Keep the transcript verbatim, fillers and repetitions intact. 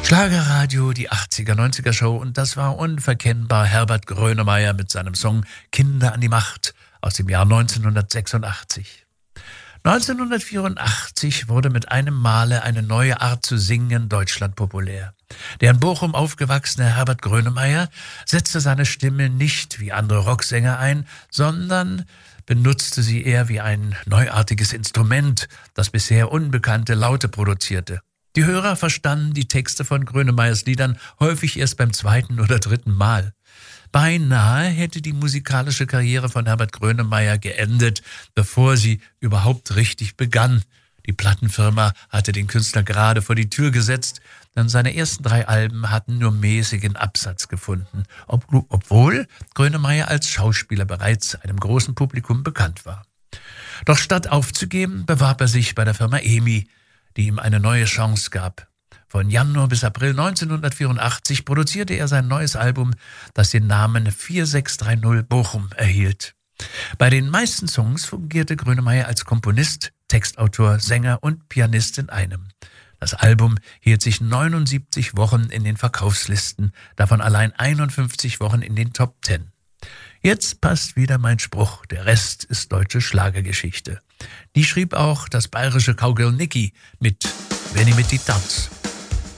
Schlagerradio, die achtziger, neunziger Show, und das war unverkennbar Herbert Grönemeyer mit seinem Song Kinder an die Macht aus dem Jahr neunzehnhundertsechsundachtzig. neunzehnhundertvierundachtzig wurde mit einem Male eine neue Art zu singen in Deutschland populär. Der in Bochum aufgewachsene Herbert Grönemeyer setzte seine Stimme nicht wie andere Rocksänger ein, sondern benutzte sie eher wie ein neuartiges Instrument, das bisher unbekannte Laute produzierte. Die Hörer verstanden die Texte von Grönemeyers Liedern häufig erst beim zweiten oder dritten Mal. Beinahe hätte die musikalische Karriere von Herbert Grönemeyer geendet, bevor sie überhaupt richtig begann. Die Plattenfirma hatte den Künstler gerade vor die Tür gesetzt, denn seine ersten drei Alben hatten nur mäßigen Absatz gefunden, ob, obwohl Grönemeyer als Schauspieler bereits einem großen Publikum bekannt war. Doch statt aufzugeben, bewarb er sich bei der Firma E M I, die ihm eine neue Chance gab. Von Januar bis April neunzehnhundertvierundachtzig produzierte er sein neues Album, das den Namen vier sechs drei null Bochum erhielt. Bei den meisten Songs fungierte Grönemeyer als Komponist, Textautor, Sänger und Pianist in einem. Das Album hielt sich neunundsiebzig Wochen in den Verkaufslisten, davon allein einundfünfzig Wochen in den Top Ten. Jetzt passt wieder mein Spruch, der Rest ist deutsche Schlagergeschichte. Die schrieb auch das bayerische Cowgirl Niki mit Wenn ich mit die tanz.